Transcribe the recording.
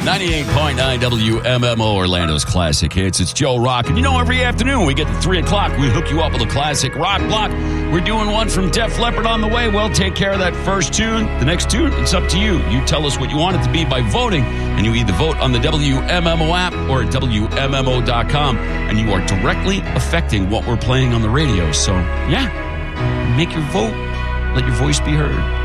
98.9 WMMO, Orlando's classic hits. It's Joe Rock. And you know, every afternoon we get to 3 o'clock, we hook you up with a classic rock block. We're doing one from Def Leppard on the way. Well, take care of that first tune. The next tune, it's up to you. You tell us what you want it to be by voting. And you either vote on the WMMO app or at WMMO.com. And you are directly affecting what we're playing on the radio. So, yeah, make your vote. Let your voice be heard.